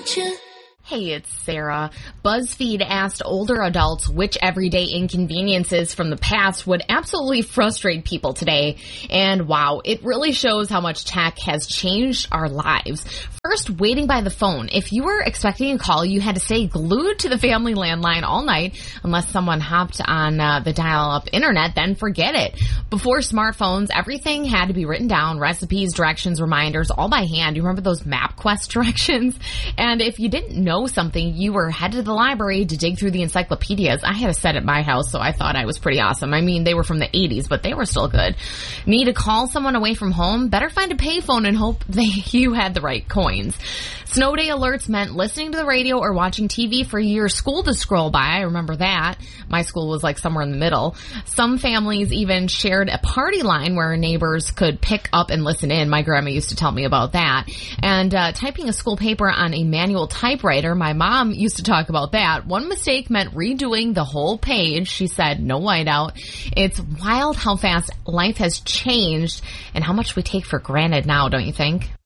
Hey, it's Sarah. BuzzFeed asked older adults which everyday inconveniences from the past would absolutely frustrate people today. And wow, it really shows how much tech has changed our lives. First, waiting by the phone. If you were expecting a call, you had to stay glued to the family landline all night unless someone hopped on the dial-up internet, then forget it. Before smartphones, everything had to be written down, recipes, directions, reminders, all by hand. You remember those MapQuest directions? And if you didn't know something, you were headed to the library to dig through the encyclopedias. I had a set at my house, so I thought I was pretty awesome. I mean, they were from the 80s, but they were still good. Need to call someone away from home? Better find a payphone and hope you had the right coins. Snow day alerts meant listening to the radio or watching TV for your school to scroll by. I remember that. My school was like somewhere in the middle. Some families even shared a party line where neighbors could pick up and listen in. My grandma used to tell me about that. And typing a school paper on a manual typewriter, my mom used to talk about that. One mistake meant redoing the whole page. She said no whiteout. It's wild how fast life has changed and how much we take for granted now, don't you think?